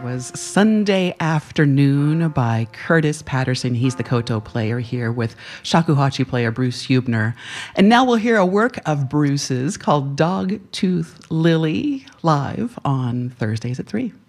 was Sunday Afternoon by Curtis Patterson. He's the koto player here with shakuhachi player Bruce Huebner. And now we'll hear a work of Bruce's called Dogtooth Lily live on Thursdays at 3.